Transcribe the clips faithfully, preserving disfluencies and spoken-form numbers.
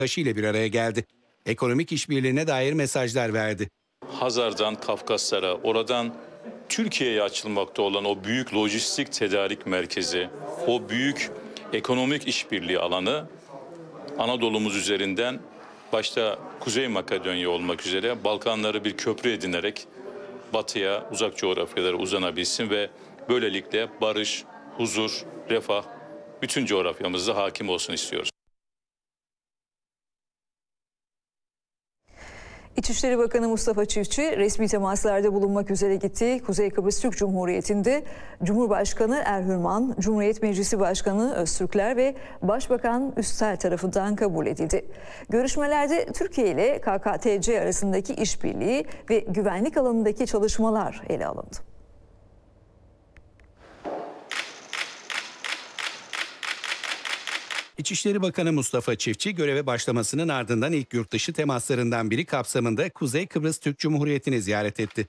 ile bir araya geldi. Ekonomik işbirliğine dair mesajlar verdi. Hazar'dan Kafkaslara, oradan Türkiye'ye açılmakta olan o büyük lojistik tedarik merkezi, o büyük ekonomik işbirliği alanı Anadolu'muz üzerinden başta Kuzey Makedonya olmak üzere Balkanları bir köprü edinerek batıya, uzak coğrafyalara uzanabilsin ve böylelikle barış, huzur, refah bütün coğrafyamızda hakim olsun istiyoruz. İçişleri Bakanı Mustafa Çiftçi resmi temaslarda bulunmak üzere gittiği Kuzey Kıbrıs Türk Cumhuriyeti'nde Cumhurbaşkanı Erhürman, Cumhuriyet Meclisi Başkanı Öztürkler ve Başbakan Üstel tarafından kabul edildi. Görüşmelerde Türkiye ile K K T C arasındaki işbirliği ve güvenlik alanındaki çalışmalar ele alındı. İçişleri Bakanı Mustafa Çiftçi göreve başlamasının ardından ilk yurtdışı temaslarından biri kapsamında Kuzey Kıbrıs Türk Cumhuriyeti'ni ziyaret etti.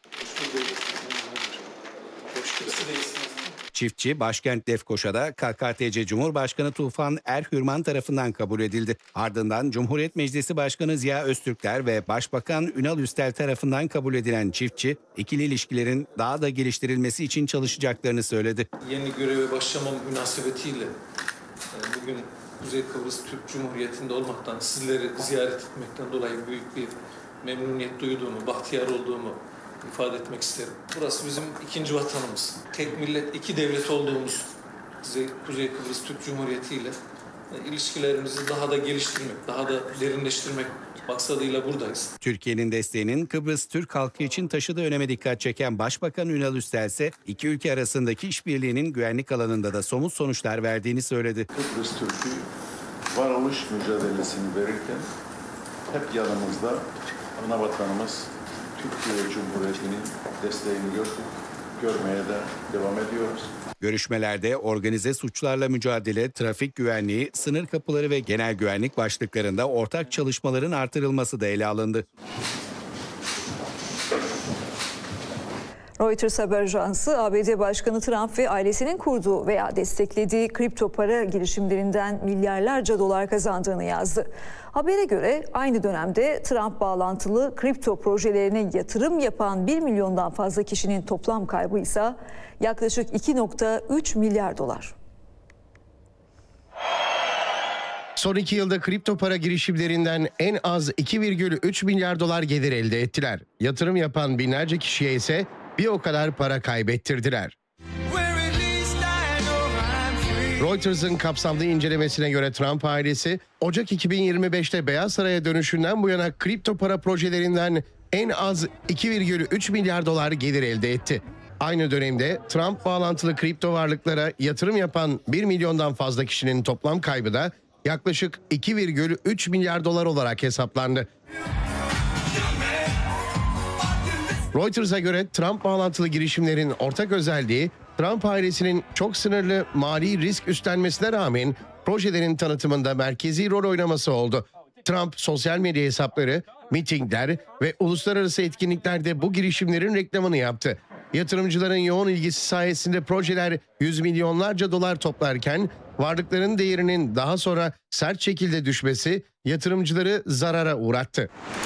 Çiftçi, başkent Lefkoşa'da K K T C Cumhurbaşkanı Tufan Erhürman tarafından kabul edildi. Ardından Cumhuriyet Meclisi Başkanı Ziya Öztürkler ve Başbakan Ünal Üstel tarafından kabul edilen Çiftçi, ikili ilişkilerin daha da geliştirilmesi için çalışacaklarını söyledi. Yeni göreve başlamam münasebetiyle bugün Kuzey Kıbrıs Türk Cumhuriyeti'nde olmaktan, sizleri ziyaret etmekten dolayı büyük bir memnuniyet duyduğumu, bahtiyar olduğumu ifade etmek isterim. Burası bizim ikinci vatanımız. Tek millet, iki devlet olduğumuz Kuzey, Kuzey Kıbrıs Türk Cumhuriyeti ile ilişkilerimizi daha da geliştirmek, daha da derinleştirmek maksadıyla buradayız. Türkiye'nin desteğinin Kıbrıs Türk halkı için taşıdığı öneme dikkat çeken Başbakan Ünal Üstel ise iki ülke arasındaki işbirliğinin güvenlik alanında da somut sonuçlar verdiğini söyledi. Kıbrıs Türk'ü varoluş mücadelesini verirken hep yanımızda ana vatanımız Türkiye Cumhuriyeti'nin desteğini gördük, görmeye de devam ediyoruz. Görüşmelerde organize suçlarla mücadele, trafik güvenliği, sınır kapıları ve genel güvenlik başlıklarında ortak çalışmaların artırılması da ele alındı. Reuters haber ajansı A B D Başkanı Trump ve ailesinin kurduğu veya desteklediği kripto para girişimlerinden milyarlarca dolar kazandığını yazdı. Habere göre aynı dönemde Trump bağlantılı kripto projelerine yatırım yapan bir milyondan fazla kişinin toplam kaybı ise yaklaşık iki virgül üç milyar dolar. Son iki yılda kripto para girişimlerinden en az iki virgül üç milyar dolar gelir elde ettiler. Yatırım yapan binlerce kişiye ise bir o kadar para kaybettirdiler. Reuters'ın kapsamlı incelemesine göre Trump ailesi Ocak iki bin yirmi beşte Beyaz Saray'a dönüşünden bu yana kripto para projelerinden en az iki virgül üç milyar dolar gelir elde etti. Aynı dönemde Trump bağlantılı kripto varlıklara yatırım yapan bir milyondan fazla kişinin toplam kaybı da yaklaşık iki virgül üç milyar dolar olarak hesaplandı. Reuters'a göre Trump bağlantılı girişimlerin ortak özelliği Trump ailesinin çok sınırlı mali risk üstlenmesine rağmen projelerin tanıtımında merkezi rol oynaması oldu. Trump sosyal medya hesapları, mitingler ve uluslararası etkinliklerde bu girişimlerin reklamını yaptı. Yatırımcıların yoğun ilgisi sayesinde projeler yüz milyonlarca dolar toplarken varlıkların değerinin daha sonra sert şekilde düşmesi yatırımcıları zarara uğrattı.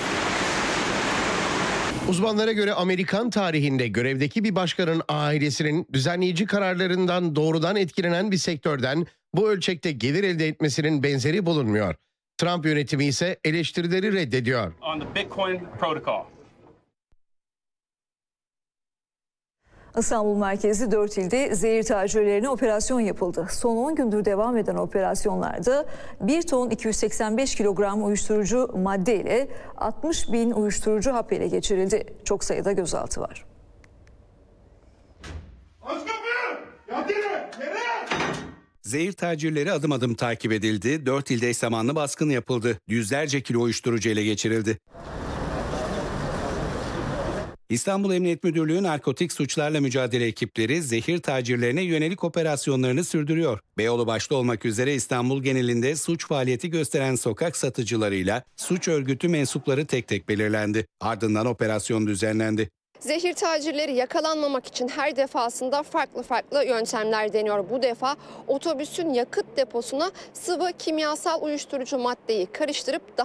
Uzmanlara göre Amerikan tarihinde görevdeki bir başkanın ailesinin düzenleyici kararlarından doğrudan etkilenen bir sektörden bu ölçekte gelir elde etmesinin benzeri bulunmuyor. Trump yönetimi ise eleştirileri reddediyor. İstanbul merkezli dört ilde zehir tacirlerine operasyon yapıldı. Son on gündür devam eden operasyonlarda bir ton iki yüz seksen beş kilogram uyuşturucu madde ile altmış bin uyuşturucu hap ele geçirildi. Çok sayıda gözaltı var. Aç kapıyı! Yat yere! Yere! Zehir tacirleri adım adım takip edildi. Dört ilde eş zamanlı baskın yapıldı. Yüzlerce kilo uyuşturucu ele geçirildi. İstanbul Emniyet Müdürlüğü narkotik suçlarla mücadele ekipleri zehir tacirlerine yönelik operasyonlarını sürdürüyor. Beyoğlu başta olmak üzere İstanbul genelinde suç faaliyeti gösteren sokak satıcılarıyla suç örgütü mensupları tek tek belirlendi. Ardından operasyon düzenlendi. Zehir tacirleri yakalanmamak için her defasında farklı farklı yöntemler deniyor. Bu defa otobüsün yakıt deposuna sıvı kimyasal uyuşturucu maddeyi karıştırıp daha